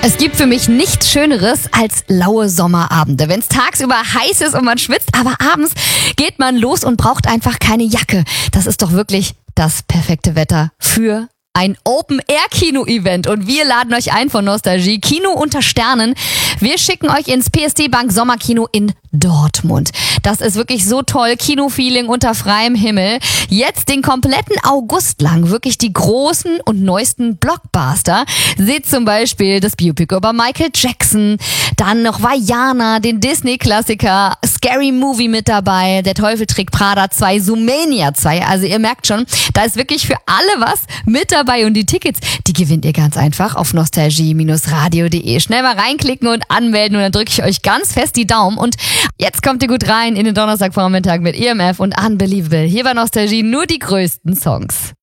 Es gibt für mich nichts Schöneres als laue Sommerabende. Wenn es tagsüber heiß ist und man schwitzt, aber abends geht man los und braucht einfach keine Jacke. Das ist doch wirklich das perfekte Wetter für ein Open-Air-Kino-Event. Und wir laden euch ein von Nostalgie. Kino unter Sternen. Wir schicken euch ins PSD Bank Sommerkino in Dortmund. Das ist wirklich so toll. Kino-Feeling unter freiem Himmel. Jetzt den kompletten August lang wirklich die großen und neuesten Blockbuster. Seht zum Beispiel das Biopic über Michael Jackson. Dann noch Vaiana, den Disney-Klassiker. Scary Movie mit dabei. Der Teufel trägt Prada 2, Zoomania 2. Also ihr merkt schon, da ist wirklich für alle was mit dabei. Und die Tickets, die gewinnt ihr ganz einfach auf nostalgie-radio.de. Schnell mal reinklicken und anmelden und dann drücke ich euch ganz fest die Daumen. Und jetzt kommt ihr gut rein in den Donnerstagvormittag mit EMF und Unbelievable. Hier bei Nostalgie nur die größten Songs.